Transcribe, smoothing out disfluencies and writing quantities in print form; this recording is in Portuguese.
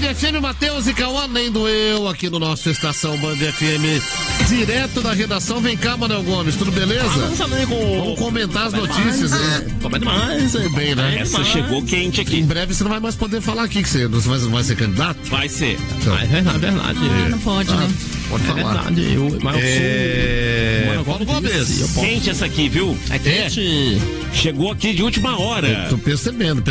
FM, Matheus e Cauã, nem doeu aqui no nosso Estação Band FM, direto da redação. Vem cá, Manuel Gomes, tudo beleza? Vamos comentar as notícias. Como demais. Tudo bem, né? Essa chegou quente aqui. Em breve você não vai mais poder falar aqui, que você não vai ser candidato? Vai ser. Então. É verdade. Não pode, né? Pode falar. Verdade. Paulo Gomes. Quente essa aqui, viu? É quente. Chegou aqui de última hora. Tô percebendo.